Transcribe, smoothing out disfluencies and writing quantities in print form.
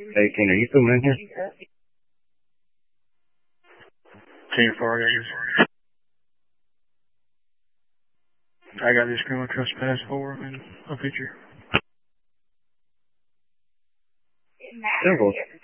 Hey, Ken, are you still in here? 10-4, I got this criminal trespass for and a picture. Simple.